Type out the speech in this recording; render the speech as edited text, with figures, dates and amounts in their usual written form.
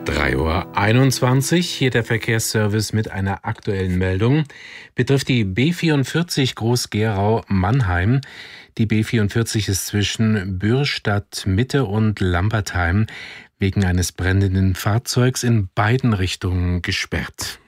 3:21 Uhr, hier der Verkehrsservice mit einer aktuellen Meldung. Betrifft die B44 Groß-Gerau-Mannheim. Die B44 ist zwischen Bürstadt-Mitte und Lambertheim wegen eines brennenden Fahrzeugs in beiden Richtungen gesperrt.